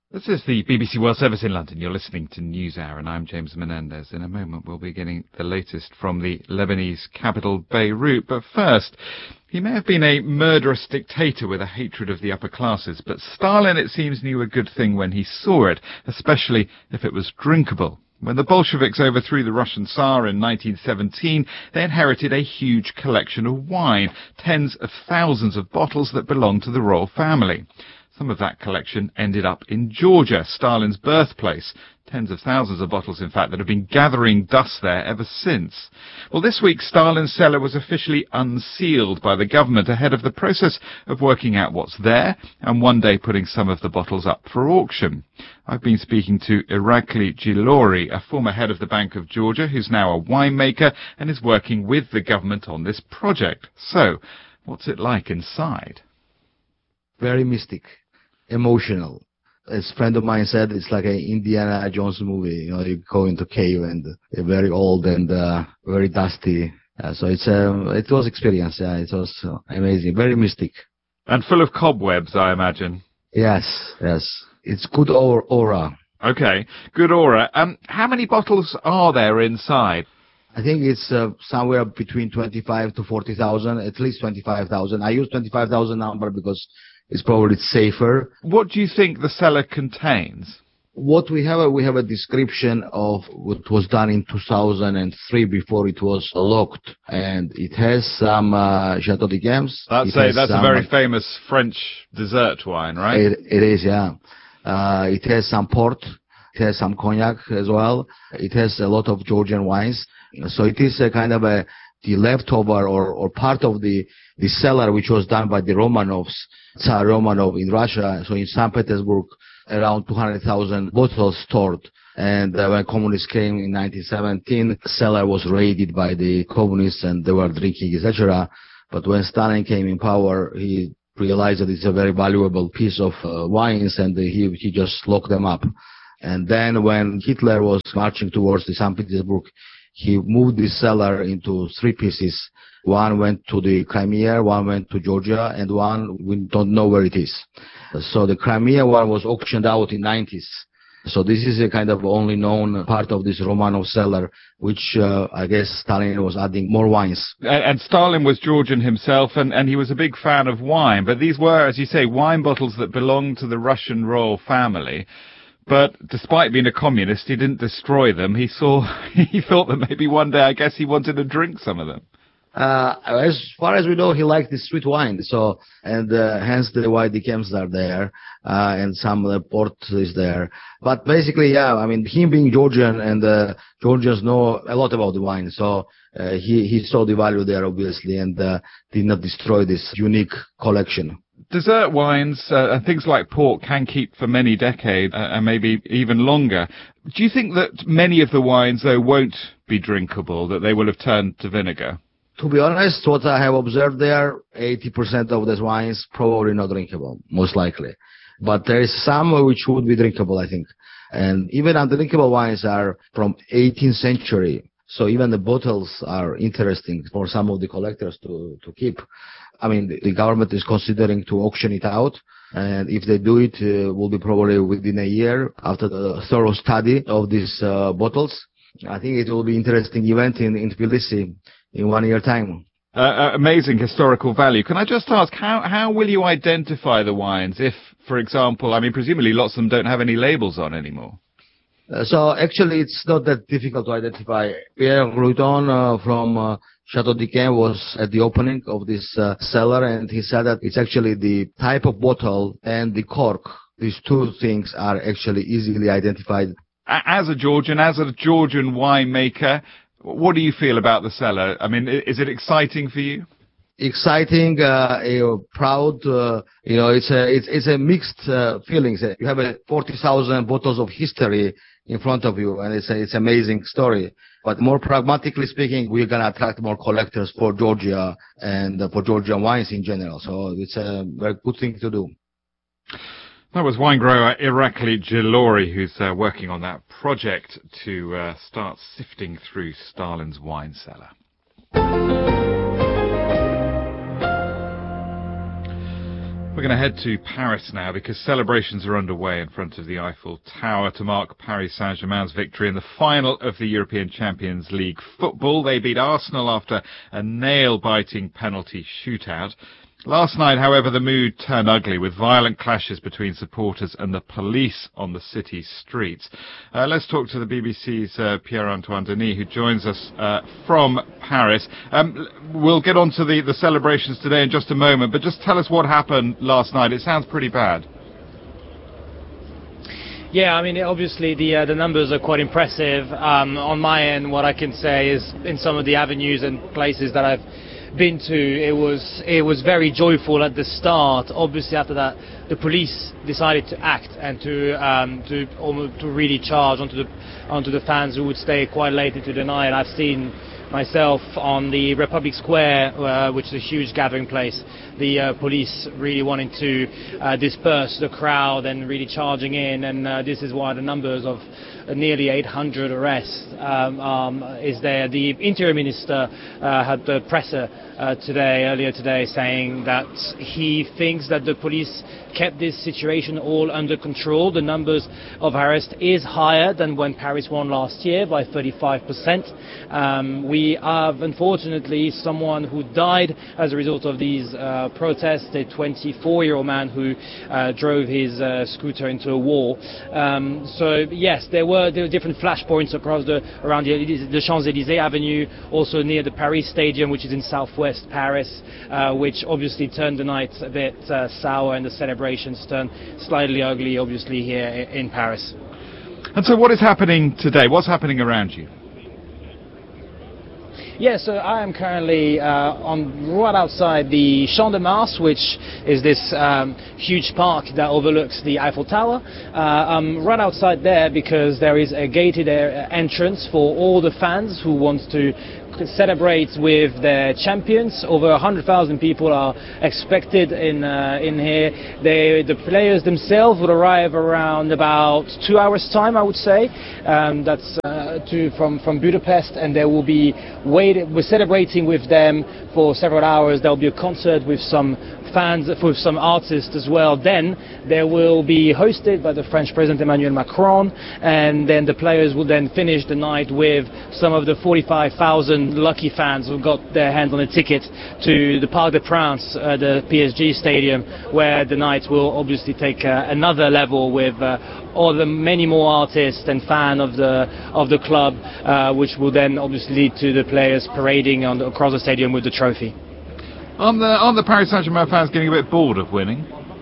This is the BBC World Service in London. You're listening to NewsHour, and I'm James Menendez. In a moment, we'll be getting the latest from the Lebanese capital, Beirut. But first, he may have been a murderous dictator with a hatred of the upper classes, but Stalin, it seems, knew a good thing when he saw it, especially if it was drinkable. When the Bolsheviks overthrew the Russian Tsar in 1917, they inherited a huge collection of wine, tens of thousands of bottles that belonged to the royal family. Some of that collection ended up in Georgia, Stalin's birthplace. Tens of thousands of bottles, in fact, that have been gathering dust there ever since. Well, this week, Stalin's cellar was officially unsealed by the government ahead of the process of working out what's there and one day putting some of the bottles up for auction. I've been speaking to Irakli Gilori, a former head of the Bank of Georgia, who's now a winemaker and is working with the government on this project. So, what's it like inside? Very mystic. Emotional. As a friend of mine said, it's like an Indiana Jones movie. You know, you go into cave and they're very old and very dusty. So it was experience. Yeah, it was amazing. Very mystic. And full of cobwebs, I imagine. Yes. It's good aura. Okay, good aura. How many bottles are there inside? I think it's somewhere between 25 to 40,000, at least 25,000. I use 25,000 number because it's probably safer. What do you think the cellar contains? What we have a description of what was done in 2003 before it was locked. And it has some Chateau d'Yquem. That's a very famous French dessert wine, right? It is, yeah. It has some port. It has some cognac as well. It has a lot of Georgian wines. So it is a kind of the leftover or part of the cellar which was done by the Romanovs, Tsar Romanov in Russia. So in St. Petersburg, around 200,000 bottles stored. And when communists came in 1917, the cellar was raided by the communists and they were drinking, etc. But when Stalin came in power, he realized that it's a very valuable piece of wines and he just locked them up. And then when Hitler was marching towards the St. Petersburg, he moved the cellar into three pieces. One went to the Crimea, one went to Georgia, and one we don't know where it is. So the Crimea one was auctioned out in 90s. So this is a kind of only known part of this Romanov cellar, which I guess Stalin was adding more wines. And Stalin was Georgian himself, and he was a big fan of wine. But these were, as you say, wine bottles that belonged to the Russian royal family. But despite being a communist, he didn't destroy them. He thought that maybe one day, I guess, he wanted to drink some of them. As far as we know, he liked the sweet wine. So, and hence the white D'Yquems are there, and some port is there. But basically, yeah, I mean, him being Georgian and Georgians know a lot about the wine. So he saw the value there, obviously, and did not destroy this unique collection. Dessert wines and things like port can keep for many decades and maybe even longer. Do you think that many of the wines, though, won't be drinkable, that they will have turned to vinegar? To be honest, what I have observed there, 80% of these wines probably not drinkable, most likely. But there is some which would be drinkable, I think. And even undrinkable wines are from 18th century. So even the bottles are interesting for some of the collectors to keep. I mean, the government is considering to auction it out. And if they do it, will be probably within a year after the thorough study of these bottles. I think it will be interesting event in Tbilisi in 1 year time. Amazing historical value. Can I just ask, how will you identify the wines if, for example, I mean, presumably lots of them don't have any labels on anymore? So actually, it's not that difficult to identify. Pierre Grouton from Chateau d'Yquem was at the opening of this cellar, and he said that it's actually the type of bottle and the cork. These two things are actually easily identified. As a Georgian winemaker, what do you feel about the cellar? I mean, is it exciting for you? Exciting, proud. It's a mixed feelings. You have 40,000 bottles of history in front of you, and it's an amazing story. But more pragmatically speaking, we're gonna attract more collectors for Georgia and for Georgian wines in general. So it's a very good thing to do. That was wine grower Irakli Gilori, who's working on that project to start sifting through Stalin's wine cellar. We're going to head to Paris now because celebrations are underway in front of the Eiffel Tower to mark Paris Saint-Germain's victory in the final of the European Champions League football. They beat Arsenal after a nail-biting penalty shootout. Last night, however, the mood turned ugly with violent clashes between supporters and the police on the city streets. Let's talk to the BBC's Pierre-Antoine Denis, who joins us from Paris. We'll get on to the celebrations today in just a moment, but just tell us what happened last night. It sounds pretty bad. Yeah, I mean, obviously the numbers are quite impressive. On my end, what I can say is in some of the avenues and places that I've been to, it was very joyful at the start. Obviously, after that, the police decided to act and to really charge onto the fans who would stay quite late into the night. I've seen myself on the Republic Square, which is a huge gathering place, the police really wanting to disperse the crowd and really charging in, and this is why the numbers of nearly 800 arrests is there. The Interior Minister had the presser earlier today, saying that he thinks that the police kept this situation all under control. The numbers of arrests is higher than when Paris won last year by 35%. We have, unfortunately, someone who died as a result of these protests, a 24-year-old man who drove his scooter into a wall. So yes, there were different flashpoints around the Champs-Élysées Avenue, also near the Paris Stadium, which is in southwest Paris, which obviously turned the night a bit sour, and the celebrations turned slightly ugly, obviously, here in Paris. And so what is happening today? What's happening around you? Yeah, so I am currently right outside the Champ de Mars, which is this huge park that overlooks the Eiffel Tower. I'm right outside there because there is a gated entrance for all the fans who want to celebrate with their champions. Over 100,000 people are expected in here. The players themselves would arrive around about 2 hours time, I would say. That's from Budapest, and they will be we're celebrating with them for several hours. There will be a concert with some fans, with some artists as well. Then they will be hosted by the French President Emmanuel Macron, and then the players will then finish the night with some of the 45,000 lucky fans who got their hands on a ticket to the Parc des Princes, the PSG stadium, where the night will obviously take another level with all the many more artists and fans of the club, which will then obviously lead to the players parading across the stadium with the trophy. Aren't the Paris Saint-Germain fans getting a bit bored of winning?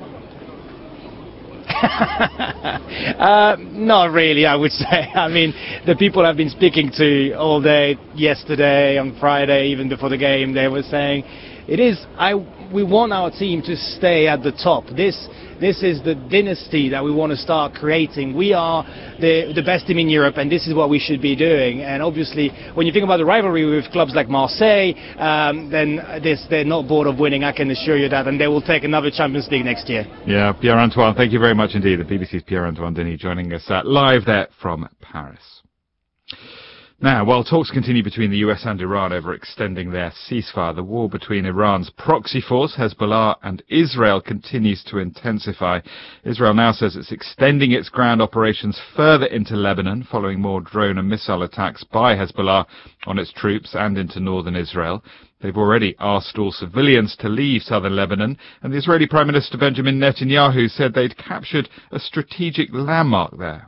Not really, I would say. I mean, the people I've been speaking to all day, yesterday, on Friday, even before the game, they were saying, we want our team to stay at the top. This is the dynasty that we want to start creating. We are the best team in Europe, and this is what we should be doing. And obviously, when you think about the rivalry with clubs like Marseille, then they're not bored of winning, I can assure you that, and they will take another Champions League next year. Yeah, Pierre-Antoine, thank you very much indeed. The BBC's Pierre-Antoine Denis joining us live there from Paris. Now, while talks continue between the US and Iran over extending their ceasefire, the war between Iran's proxy force, Hezbollah, and Israel continues to intensify. Israel now says it's extending its ground operations further into Lebanon, following more drone and missile attacks by Hezbollah on its troops and into northern Israel. They've already asked all civilians to leave southern Lebanon, and the Israeli Prime Minister Benjamin Netanyahu said they'd captured a strategic landmark there.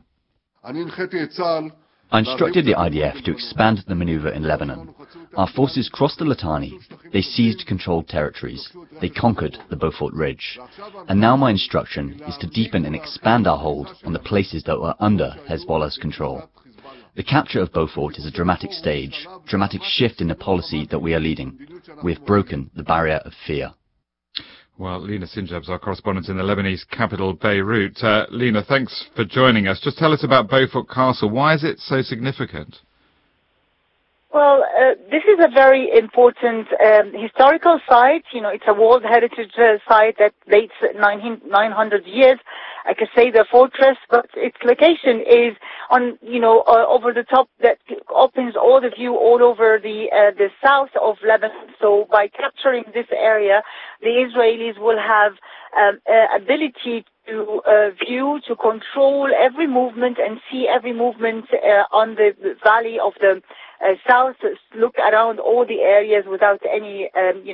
I instructed the IDF to expand the maneuver in Lebanon. Our forces crossed the Litani. They seized controlled territories. They conquered the Beaufort Ridge. And now my instruction is to deepen and expand our hold on the places that were under Hezbollah's control. The capture of Beaufort is a dramatic stage, dramatic shift in the policy that we are leading. We have broken the barrier of fear. Well, Lina Sinjab's our correspondent in the Lebanese capital, Beirut. Lina, thanks for joining us. Just tell us about Beaufort Castle. Why is it so significant? Well, this is a very important historical site. You know, it's a World Heritage Site that dates 900 years. I could say the fortress, but its location is on, over the top that opens all the view all over the south of Lebanon. So by capturing this area, the Israelis will have ability to view, to control every movement and see every movement on the valley of the south, look around all the areas without any,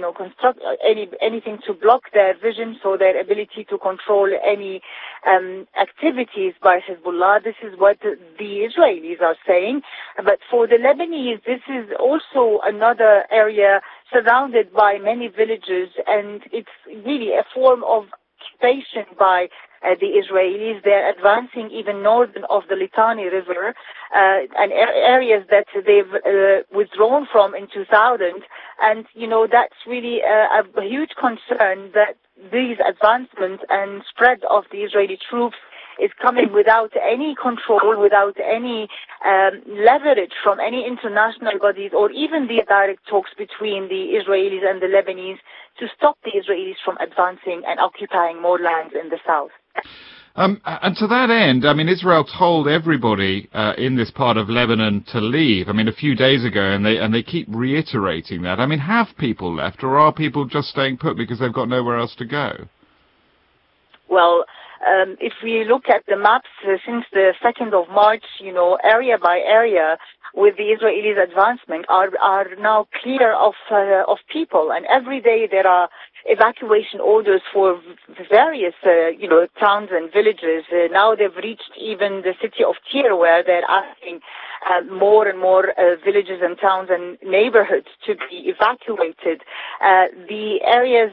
anything to block their vision, so their ability to control any activities by Hezbollah. This is what the Israelis are saying. But for the Lebanese, this is also another area surrounded by many villages, and it's really a form of occupation by the Israelis. They're advancing even northern of the Litani River, and areas that they've withdrawn from in 2000. And, that's really a huge concern that these advancements and spread of the Israeli troops is coming without any control, without any leverage from any international bodies or even the direct talks between the Israelis and the Lebanese to stop the Israelis from advancing and occupying more lands in the south. And to that end, Israel told everybody in this part of Lebanon to leave. A few days ago, and they keep reiterating that. Have people left, or are people just staying put because they've got nowhere else to go? Well, if we look at the maps since the 2nd of March, area by area, with the Israelis' advancement, are now clear of people, and every day there are evacuation orders for various, towns and villages. Now they've reached even the city of Tyre, where they're asking more and more villages and towns and neighborhoods to be evacuated. The areas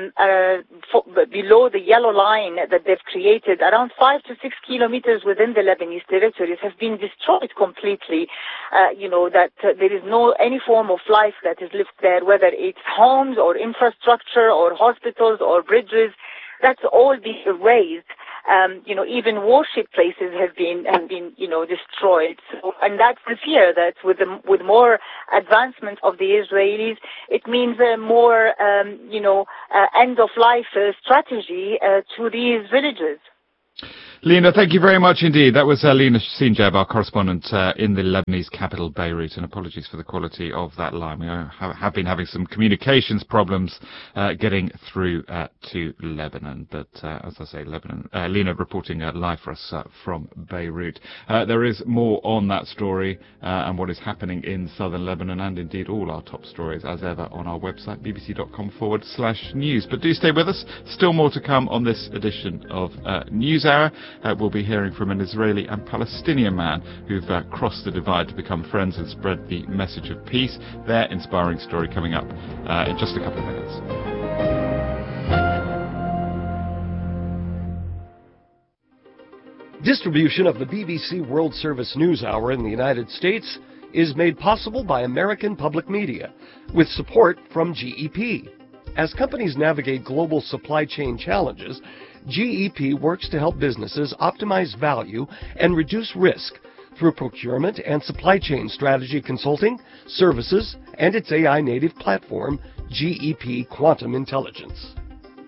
below the yellow line that they've created, around 5 to 6 kilometers within the Lebanese territories, have been destroyed completely. That there is any form of life that is lived there, whether it's homes or infrastructure or hospitals or bridges. That's all been erased. Even worship places have been destroyed. So, and that's the fear that with more advancement of the Israelis, it means more, end of life strategy to these villages. Lina, thank you very much indeed. That was Lina Sinjab, our correspondent in the Lebanese capital, Beirut, and apologies for the quality of that line. We have been having some communications problems getting through to Lebanon, but as I say, Lina reporting live for us from Beirut. There is more on that story and what is happening in southern Lebanon, and indeed all our top stories as ever on our website, bbc.com/news. But do stay with us. Still more to come on this edition of NewsHour. We'll be hearing from an Israeli and Palestinian man who've crossed the divide to become friends and spread the message of peace. Their inspiring story coming up in just a couple of minutes. Distribution of the BBC World Service News Hour in the United States is made possible by American Public Media, with support from GEP. As companies navigate global supply chain challenges, GEP works to help businesses optimize value and reduce risk through procurement and supply chain strategy consulting, services, and its AI-native platform, GEP Quantum Intelligence.